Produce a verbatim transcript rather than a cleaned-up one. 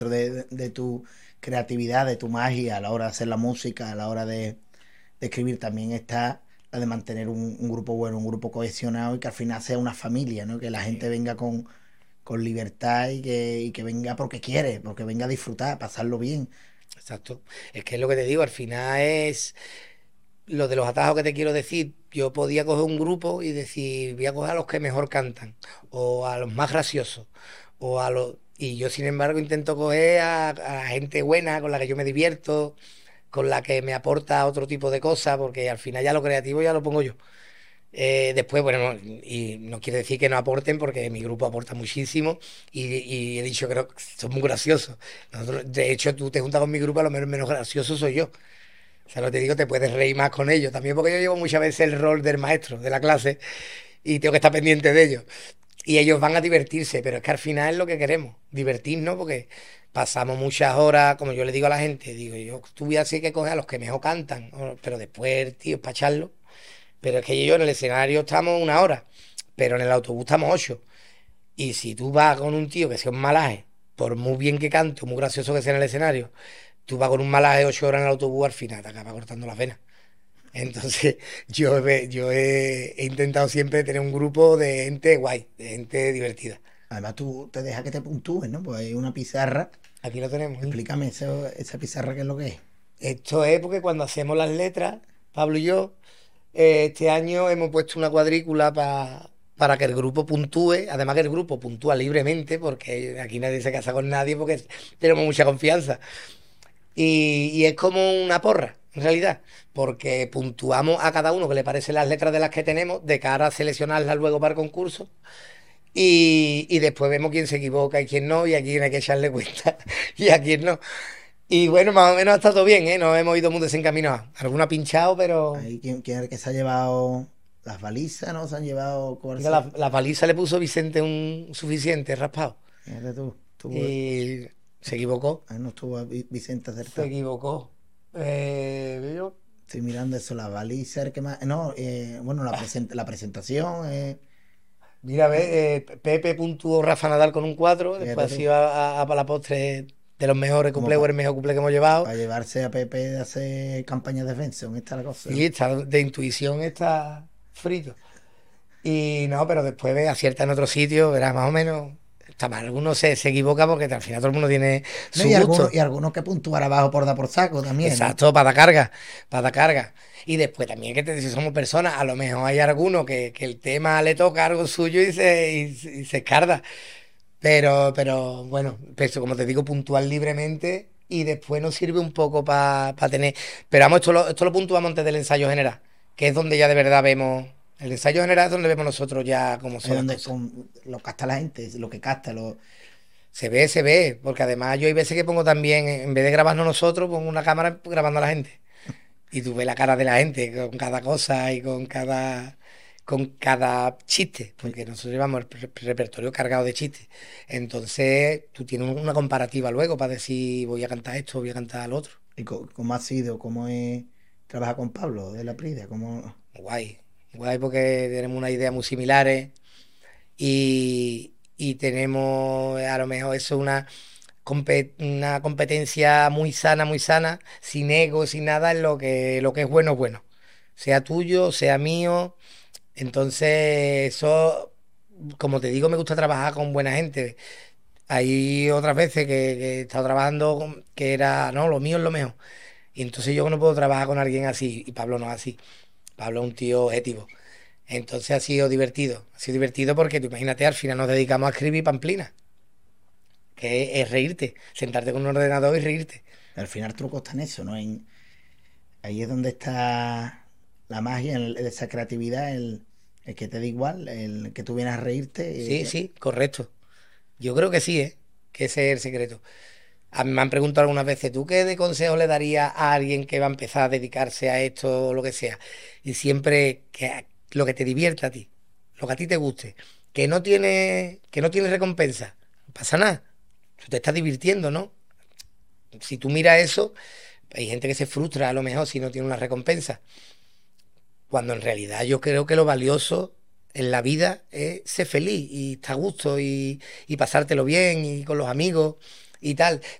de, de- de tu creatividad, de tu magia a la hora de hacer la música, a la hora de, de escribir, también está la de mantener un, un grupo bueno, un grupo cohesionado y que al final sea una familia, ¿no? Que la gente Sí, venga con, con libertad y que, y que venga porque quiere, porque venga a disfrutar, a pasarlo bien. exacto. Es que es lo que te digo, al final es lo de los atajos que te quiero decir. Yo podía coger un grupo y decir, voy a coger a los que mejor cantan, o a los más graciosos, o a los... Y yo, sin embargo, intento coger a, a la gente buena, con la que yo me divierto, con la que me aporta otro tipo de cosas, porque al final ya lo creativo ya lo pongo yo. Eh, después, bueno, no- y no quiere decir que no aporten, porque mi grupo aporta muchísimo y, y he dicho, creo que son muy graciosos. Nosotros, de hecho, tú te juntas con mi grupo, a lo menos menos gracioso soy yo. O sea, no te digo, te puedes reír más con ellos. También porque yo llevo muchas veces el rol del maestro de la clase y tengo que estar pendiente de ellos. Y ellos van a divertirse, pero es que al final es lo que queremos, divertirnos, porque pasamos muchas horas, como yo le digo a la gente, digo, yo tú así que coger a los que mejor cantan, o- pero después, tío, es para echarlo. Pero es que yo en el escenario estamos una hora, pero en el autobús estamos ocho. Y si tú vas con un tío que sea un malaje, por muy bien que cante, o muy gracioso que sea en el escenario, tú vas con un malaje ocho horas en el autobús, al final te acaba cortando las venas. Entonces, yo, he- yo he, he intentado siempre tener un grupo de gente guay, de gente divertida. Además, tú te dejas que te puntúen, ¿no? Pues hay una pizarra. Aquí lo tenemos, ¿eh? Explícame eso- esa pizarra, qué es lo que es. Esto es porque cuando hacemos las letras, Pablo y yo, eh, este año hemos puesto una cuadrícula pa- para que el grupo puntúe. Además que el grupo puntúa libremente, porque aquí nadie se casa con nadie, porque tenemos mucha confianza. Y, y es como una porra, en realidad, porque puntuamos a cada uno que le parecen las letras de las que tenemos, de cara a seleccionarlas luego para el concurso. Y, y después vemos quién se equivoca y quién no, y a quién hay que echarle cuenta y a quién no. Y bueno, más o menos ha estado bien, ¿eh? Nos hemos ido muy desencaminados. Alguno ha pinchado, pero Ahí, ¿quién, quién es el que se ha llevado las balizas, ¿no? Se han llevado, ¿cuál mira, se- la, la paliza le puso Vicente un suficiente raspado. Fíjate tú, estuvo, Y se equivocó, ahí no estuvo Vi- Vicente se acertado. equivocó. Eh, yo- Estoy mirando eso, la baliza, el que más. No, eh, bueno, la, present- la presentación, eh, Mira, eh, ve, eh, Pepe puntuó Rafa Nadal con un cuatro, después fíjate ha tú, sido a, a, a para la postre de los mejores como cuplés o para el mejor cuplé que hemos llevado. llevarse a Pepe de hacer campañas de Benson, esta es la cosa, Sí, ¿no? está, de intuición está frito. Y no, pero después ve, acierta en otro sitio, verás, más o menos. Está mal, alguno se, se equivoca porque al final todo el mundo tiene No, su y algunos, y gusto. algunos que puntúan abajo por dar por saco también, ¿no? Exacto, para dar carga, para dar carga. Y después también que te, si somos personas, a lo mejor hay alguno que, que el tema le toca algo suyo y se, y, se y se escarda. Pero, pero bueno, pues, como te digo, puntual libremente y después nos sirve un poco para tener. Pero vamos, esto lo, esto lo puntuamos antes del ensayo general, que es donde ya de verdad vemos. El ensayo general es donde vemos nosotros ya cómo Es son las donde cosas. con, lo casta la gente, lo que casta, lo, Se ve, se ve, porque además yo hay veces que pongo también, en vez de grabarnos nosotros, pongo una cámara grabando a la gente. Y tú ves la cara de la gente con cada cosa y con cada, con cada chiste, porque nosotros llevamos el re- repertorio cargado de chistes. Entonces, tú tienes una comparativa luego para decir, voy a cantar esto, voy a cantar lo otro. y co- cómo ha sido, cómo es trabajar con Pablo de la Prida, cómo, Guay, guay porque tenemos unas ideas muy similares y, y tenemos a lo mejor eso una, compe- una competencia muy sana, muy sana, sin ego, sin nada, en lo que, lo que es bueno, es bueno. Sea tuyo, sea mío. Entonces, eso, como te digo, me gusta trabajar con buena gente. Hay otras veces que, que he estado trabajando con- que era, no, lo mío es lo mejor. Y entonces yo no puedo trabajar con alguien así. Y Pablo no es así. Pablo es un tío objetivo. Entonces ha sido divertido. Ha sido divertido porque tú imagínate, al final nos dedicamos a escribir pamplina, que es, es reírte, sentarte con un ordenador y reírte. al final el truco está en eso, ¿no? En, ahí es donde está la magia, el- esa creatividad, el, el que te da igual, el que tú vienes a reírte. Sí, eh, sí, correcto. Yo creo que sí, ¿eh? Que ese es el secreto. A mí me han preguntado algunas veces, ¿tú qué de consejo le darías a alguien que va a empezar a dedicarse a esto o lo que sea? Y siempre que lo que te divierta a ti, lo que a ti te guste, que no tiene, que no tiene recompensa, no pasa nada. Tú te estás divirtiendo, ¿no? Si tú miras eso, hay gente que se frustra a lo mejor si no tiene una recompensa, cuando en realidad yo creo que lo valioso en la vida es ser feliz y estar a gusto y, y pasártelo bien y con los amigos. y tal.